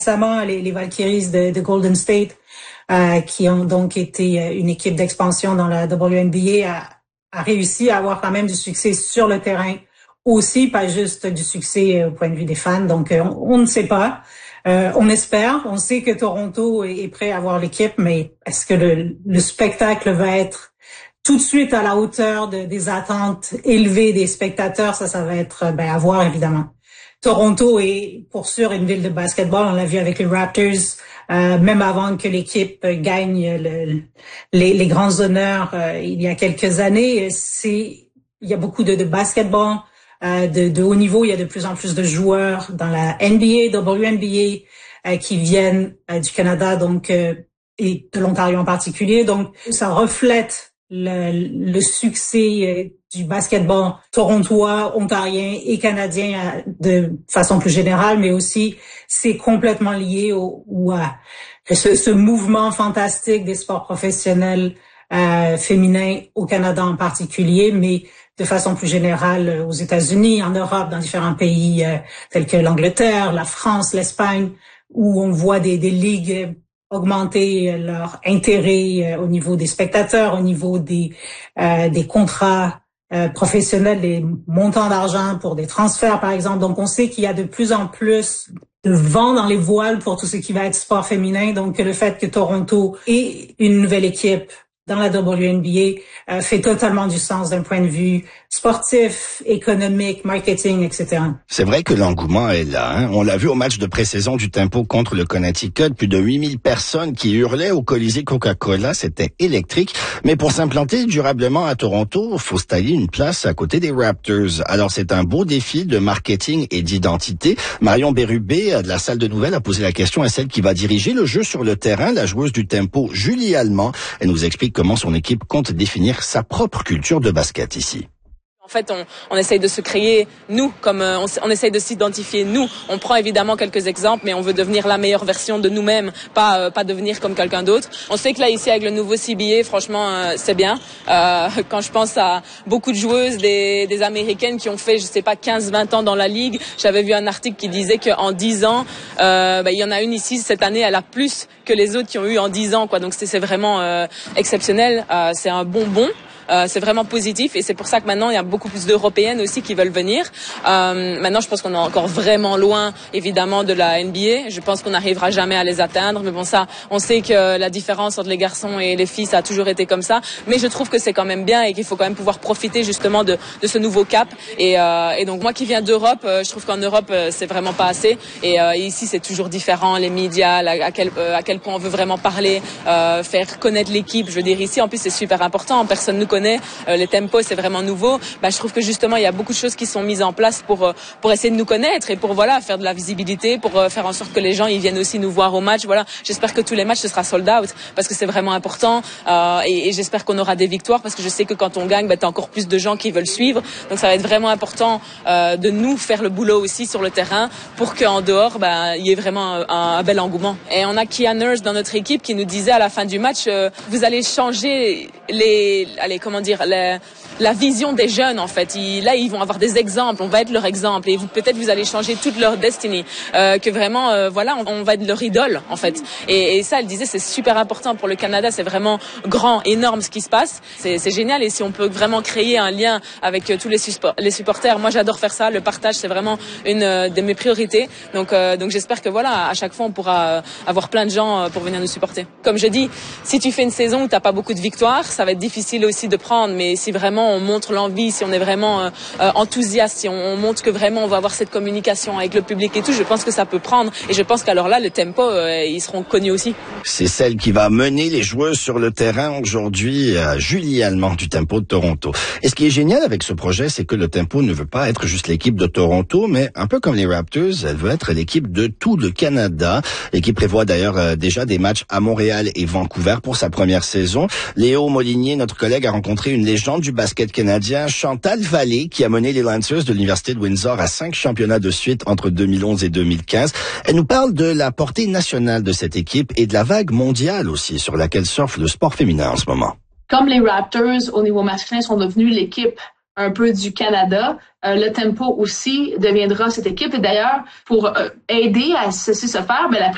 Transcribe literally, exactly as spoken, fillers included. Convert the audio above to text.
Récemment, les, les Valkyries de, de Golden State, euh, qui ont donc été une équipe d'expansion dans la W N B A, a, a réussi à avoir quand même du succès sur le terrain aussi, pas juste du succès au point de vue des fans. Donc, on, on ne sait pas. Euh, on espère. On sait que Toronto est, est prêt à avoir l'équipe, mais est-ce que le, le spectacle va être tout de suite à la hauteur de, des attentes élevées des spectateurs? Ça, ça va être ben, à voir, évidemment. Toronto est pour sûr une ville de basketball. On l'a vu avec les Raptors, euh, même avant que l'équipe gagne le, les, les grands honneurs euh, il y a quelques années. C'est, il y a beaucoup de, de basketball euh, de, de haut niveau. Il y a de plus en plus de joueurs dans la N B A, W N B A, euh, qui viennent euh, du Canada, donc euh, et de l'Ontario en particulier. Donc, ça reflète le, le succès du basketball torontois, ontarien et canadien de façon plus générale, mais aussi c'est complètement lié au, au à ce, ce mouvement fantastique des sports professionnels euh, féminins au Canada en particulier, mais de façon plus générale aux États-Unis, en Europe, dans différents pays euh, tels que l'Angleterre, la France, l'Espagne, où on voit des, des ligues augmenter leur intérêt euh, au niveau des spectateurs, au niveau des euh, des contrats euh, professionnels, des montants d'argent pour des transferts, par exemple. Donc, on sait qu'il y a de plus en plus de vent dans les voiles pour tout ce qui va être sport féminin. Donc, le fait que Toronto ait une nouvelle équipe dans la W N B A euh, fait totalement du sens d'un point de vue sportif, économique, marketing, et cetera. C'est vrai que l'engouement est là. Hein? On l'a vu au match de pré-saison du Tempo contre le Connecticut, plus de huit mille personnes qui hurlaient au Colisée Coca-Cola, c'était électrique. Mais pour s'implanter durablement à Toronto, faut se tailler une place à côté des Raptors. Alors c'est un beau défi de marketing et d'identité. Marion Bérubé de la salle de nouvelles a posé la question à celle qui va diriger le jeu sur le terrain, la joueuse du Tempo, Julie Allemand. Elle nous explique comment son équipe compte définir sa propre culture de basket ici. En fait, on, on essaye de se créer, nous, comme euh, on, on essaye de s'identifier, nous. On prend évidemment quelques exemples, mais on veut devenir la meilleure version de nous-mêmes, pas euh, pas devenir comme quelqu'un d'autre. On sait que là, ici, avec le nouveau C B A, franchement, euh, c'est bien. Euh, quand je pense à beaucoup de joueuses, des, des Américaines qui ont fait, je sais pas, quinze vingt ans dans la Ligue, j'avais vu un article qui disait qu'en dix ans, euh, bah, il y en a une ici, cette année, elle a plus que les autres qui ont eu en dix ans, quoi. Donc, c'est, c'est vraiment euh, exceptionnel. Euh, c'est un bonbon. Euh, c'est vraiment positif et c'est pour ça que maintenant il y a beaucoup plus d'Européennes aussi qui veulent venir. Euh, maintenant je pense qu'on est encore vraiment loin évidemment de la N B A. Je pense qu'on n'arrivera jamais à les atteindre. Mais bon ça, on sait que la différence entre les garçons et les filles ça a toujours été comme ça. Mais je trouve que c'est quand même bien et qu'il faut quand même pouvoir profiter justement de, de ce nouveau cap. Et, euh, et donc moi qui viens d'Europe, euh, je trouve qu'en Europe euh, c'est vraiment pas assez. Et euh, ici c'est toujours différent. Les médias, la, à quel euh, à quel point on veut vraiment parler, euh, faire connaître l'équipe. Je veux dire ici en plus c'est super important. Personne nous connaît. Euh, les tempos c'est vraiment nouveau. Bah, je trouve que justement il y a beaucoup de choses qui sont mises en place pour euh, pour essayer de nous connaître et pour voilà faire de la visibilité, pour euh, faire en sorte que les gens ils viennent aussi nous voir au match. Voilà, j'espère que tous les matchs ce sera sold out parce que c'est vraiment important euh, et, et j'espère qu'on aura des victoires parce que je sais que quand on gagne, bah, t'as encore plus de gens qui veulent suivre. Donc ça va être vraiment important euh, de nous faire le boulot aussi sur le terrain pour qu'en dehors bah il y ait vraiment un, un bel engouement. Et on a Kia Nurse dans notre équipe qui nous disait à la fin du match euh, vous allez changer les allez comment dire les, la vision des jeunes en fait. Ils, là ils vont avoir des exemples, on va être leur exemple et vous peut-être vous allez changer toute leur destinée. Euh, que vraiment euh, voilà on, on va être leur idole en fait. Et, et ça elle disait c'est super important pour le Canada, c'est vraiment grand, énorme ce qui se passe. C'est, c'est génial et si on peut vraiment créer un lien avec euh, tous les, support, les supporters, moi j'adore faire ça. Le partage c'est vraiment une euh, de mes priorités. Donc euh, donc j'espère que voilà à chaque fois on pourra euh, avoir plein de gens euh, pour venir nous supporter. Comme je dis, si tu fais une saison où t'as pas beaucoup de victoires, ça va être difficile aussi de prendre. Mais si vraiment on montre l'envie, si on est vraiment euh, euh, enthousiaste, si on, on montre que vraiment on va avoir cette communication avec le public et tout, je pense que ça peut prendre. Et je pense qu'alors là, le tempo, euh, ils seront connus aussi. C'est celle qui va mener les joueuses sur le terrain aujourd'hui, euh, Julie Allemand du Tempo de Toronto. Et ce qui est génial avec ce projet, c'est que le Tempo ne veut pas être juste l'équipe de Toronto, mais un peu comme les Raptors, elle veut être l'équipe de tout le Canada. L'équipe prévoit d'ailleurs euh, déjà des matchs à Montréal et Vancouver pour sa première saison. Léo Molinier, notre collègue, a rencontré une légende du basket canadien, Chantal Vallée, qui a mené les Lancers de l'Université de Windsor à cinq championnats de suite entre deux mille onze et deux mille quinze. Elle nous parle de la portée nationale de cette équipe et de la vague mondiale aussi sur laquelle surfe le sport féminin en ce moment. Comme les Raptors au niveau masculin sont devenus l'équipe un peu du Canada, euh, le Tempo aussi deviendra cette équipe. Et d'ailleurs, pour euh, aider à ceci se faire, ben, la